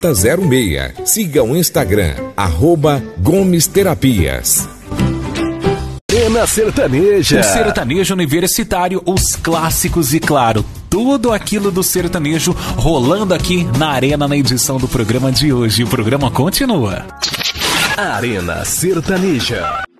06. Siga o Instagram, @Gomes Terapias. Arena Sertaneja. O sertanejo universitário, os clássicos e, claro, tudo aquilo do sertanejo rolando aqui na Arena na edição do programa de hoje. O programa continua. Arena Sertaneja.